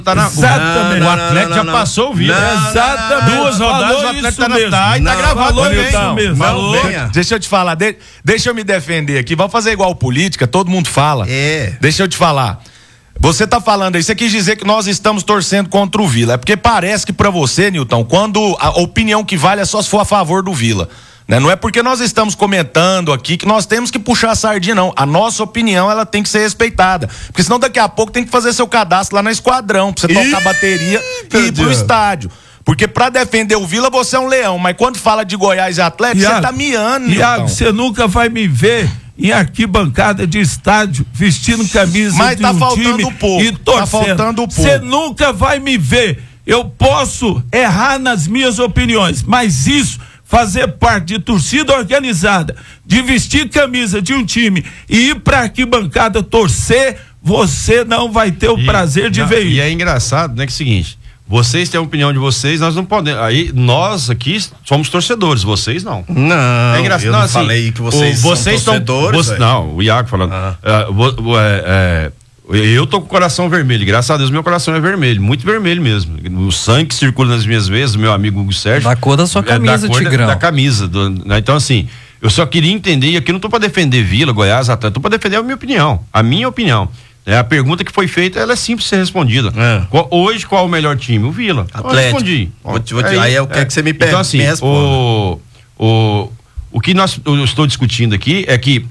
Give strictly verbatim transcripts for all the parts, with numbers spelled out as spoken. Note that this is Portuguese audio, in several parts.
Tá na... Exatamente. Não, o Atlético não, não, já passou o Vila. Não, Exatamente. Duas rodadas o Atlético tá na mesmo. tá, e tá gravado também. Isso mesmo. Falou. Deixa eu te falar, de, deixa eu me defender aqui. Vamos fazer igual política, todo mundo fala. É. Deixa eu te falar. Você tá falando aí, você quis dizer que nós estamos torcendo contra o Vila. É porque parece que pra você, Nilton, quando a opinião que vale é só se for a favor do Vila. Né? Não é porque nós estamos comentando aqui que nós temos que puxar a sardinha, não. A nossa opinião, ela tem que ser respeitada. Porque senão daqui a pouco tem que fazer seu cadastro lá na Esquadrão, pra você tocar a bateria e ir pro estádio. Porque pra defender o Vila, você é um leão. Mas quando fala de Goiás e Atlético, Iago, você tá miando, Iago, você nunca vai me ver em arquibancada de estádio, vestindo camisa Mas de tá um faltando time um pouco, e torcendo. Tá faltando um pouco. Você nunca vai me ver. Eu posso errar nas minhas opiniões, mas isso, fazer parte de torcida organizada, de vestir camisa de um time e ir pra arquibancada torcer, você não vai ter o e, prazer de não, ver isso. E é engraçado, né, que é o seguinte, vocês têm a opinião de vocês, nós não podemos, aí nós aqui somos torcedores, vocês não. Não, é engraçado. eu não, não assim, falei que vocês, o, vocês são torcedores. Você, não, o Iago falando, ah. uh, vo, é, é, eu tô com o coração vermelho, graças a Deus meu coração é vermelho, muito vermelho mesmo. O sangue que circula nas minhas veias, do meu amigo Hugo Sérgio. Da cor da sua camisa, é, da Tigrão. Da, da camisa. Do, né? Então, assim, eu só queria entender, e aqui não tô pra defender Vila, Goiás, Atlético, tô pra defender a minha opinião. A minha opinião. É, a pergunta que foi feita, ela é simples de ser respondida. É. Qual, hoje, qual é o melhor time? O Vila. Atlético. Eu respondi. Vou te, vou te, é, aí eu é, quero que você me pergunte. Então, assim, o, o, o que nós, eu estou discutindo aqui é que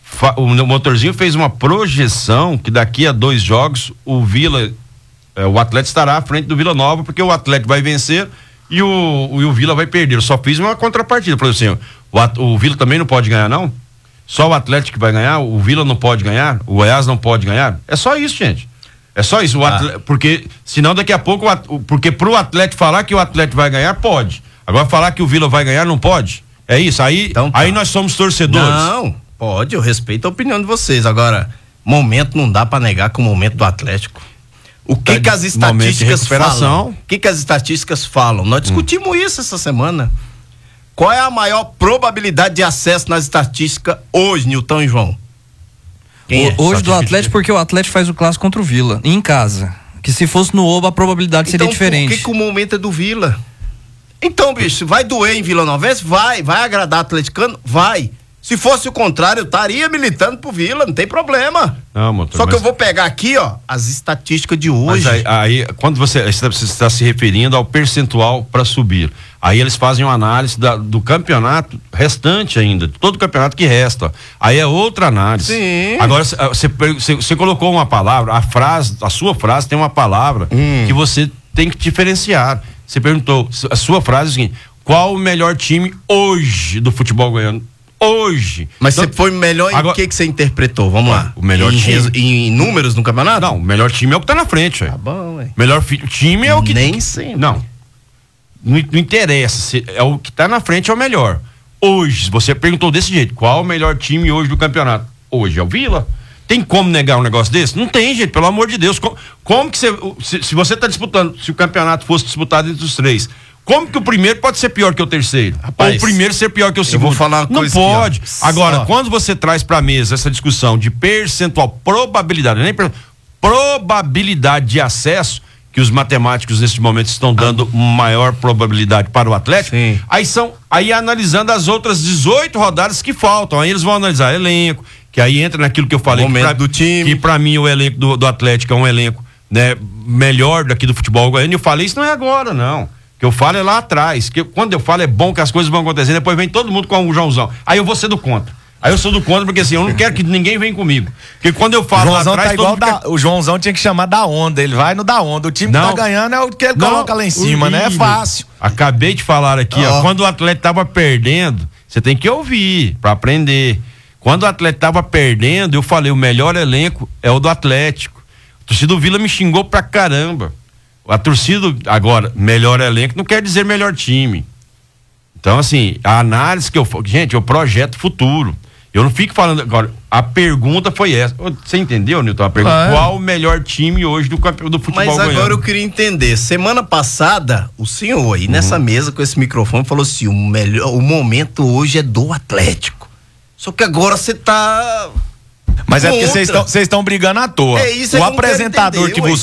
o Motorzinho fez uma projeção que daqui a dois jogos o Vila, é, o Atlético estará à frente do Vila Nova, porque o Atlético vai vencer e o, o, e o Vila vai perder. Eu só fiz uma contrapartida. Falei assim, o, o Vila também não pode ganhar, não? Só o Atlético que vai ganhar? O Vila não pode ganhar? O Goiás não pode ganhar? É só isso, gente. É só isso. O ah. Atlético, porque senão daqui a pouco, o, porque pro Atlético falar que o Atlético vai ganhar, pode. Agora falar que o Vila vai ganhar, não pode. É isso. Aí, então, tá. Aí nós somos torcedores. Não. Pode, eu respeito a opinião de vocês. Agora, momento não dá pra negar que o momento do Atlético. O que que as estatísticas falam? O que que as estatísticas falam? Nós discutimos hum. isso essa semana. Qual é a maior probabilidade de acesso nas estatísticas hoje, Nilton e João? Quem é? Hoje do Atlético, porque o Atlético faz o clássico contra o Vila, em casa. Que se fosse no Oba, a probabilidade então, seria diferente. Por que que o momento é do Vila? Então, bicho, vai doer em Vila Novense? Vai. Vai agradar atleticano? Vai. Se fosse o contrário, eu estaria militando pro Vila, não tem problema. Não, motor, Só que mas... eu vou pegar aqui, ó, as estatísticas de hoje. Mas aí, aí quando você está se referindo ao percentual para subir, aí eles fazem uma análise da, do campeonato restante ainda, todo o campeonato que resta. Aí é outra análise. Sim. Agora, você colocou uma palavra, a frase, a sua frase tem uma palavra hum. que você tem que diferenciar. Você perguntou, a sua frase é o seguinte: qual o melhor time hoje do futebol goiano? Hoje. Mas você então, foi melhor em agora, que que você interpretou? Vamos lá. O melhor em, time. Em números no campeonato? Não, o melhor time é o que tá na frente. Tá bom, ué. Melhor fi, time é o que... Nem sempre. Não. Não, não interessa. Se, é o que tá na frente é o melhor. Hoje, você perguntou desse jeito, qual o melhor time hoje do campeonato? Hoje é o Vila. Tem como negar um negócio desse? Não tem, gente, pelo amor de Deus. Como, como que você... Se, se você tá disputando, se o campeonato fosse disputado entre os três... Como que o primeiro pode ser pior que o terceiro? Rapaz, ou o primeiro ser pior que o segundo? Eu vou falar uma Não coisa pode. Aqui, Agora, quando você traz pra mesa essa discussão de percentual, probabilidade, nem per... probabilidade de acesso, que os matemáticos neste momento estão dando ah. maior probabilidade para o Atlético, Sim. aí são, aí analisando as outras dezoito rodadas que faltam, aí eles vão analisar elenco, que aí entra naquilo que eu falei, momento que pra, do time. que pra mim o elenco do, do Atlético é um elenco, né, melhor daqui do futebol goiano. Eu falei, isso não é agora, não. Que eu falo é lá atrás, que quando eu falo é bom que as coisas vão acontecendo, depois vem todo mundo com um Joãozão. Aí eu vou ser do contra. Aí eu sou do contra porque assim, eu não quero que ninguém venha comigo. Porque quando eu falo lá atrás, tá igual da, o Joãozão tinha que chamar da onda, ele vai no da onda. O time não, que tá ganhando é o que ele não, coloca lá em cima, né? É fácil. Acabei de falar aqui, oh. ó, quando o Atlético tava perdendo, você tem que ouvir pra aprender. Quando o Atlético tava perdendo, eu falei, o melhor elenco é o do Atlético. O torcedor do Vila me xingou pra caramba. A torcida, agora, melhor elenco não quer dizer melhor time. Então, assim, a análise que eu... Gente, eu projeto futuro. Eu não fico falando... Agora, a pergunta foi essa. Você entendeu, Nilton? A pergunta, ah, é. Qual o melhor time hoje do, do futebol Mas agora goiano? Eu queria entender. Semana passada, o senhor aí, uhum. nessa mesa com esse microfone, falou assim, o, melhor, o momento hoje é do Atlético. Só que agora você tá... Mas contra. É porque vocês estão brigando à toa. É isso, o apresentador que entender, vos